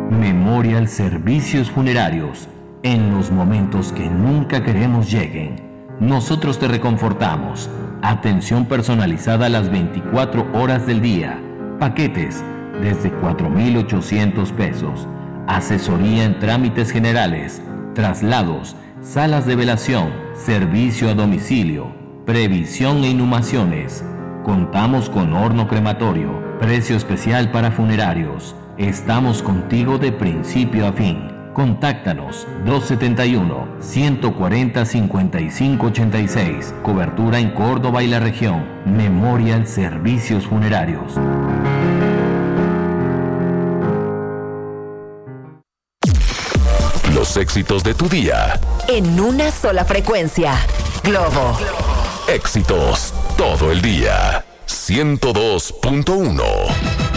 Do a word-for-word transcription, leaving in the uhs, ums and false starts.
Memorial Servicios Funerarios. En los momentos que nunca queremos lleguen, nosotros te reconfortamos. Atención personalizada las veinticuatro horas del día. Paquetes desde cuatro mil ochocientos pesos. Asesoría en trámites generales, traslados, salas de velación, servicio a domicilio, previsión e inhumaciones. Contamos con horno crematorio, precio especial para funerarios. Estamos contigo de principio a fin. Contáctanos dos setenta y uno, ciento cuarenta, cincuenta y cinco ochenta y seis. Cobertura en Córdoba y la región. Memorial Servicios Funerarios. Los éxitos de tu día. En una sola frecuencia. Globo. Éxitos todo el día. ciento dos punto uno.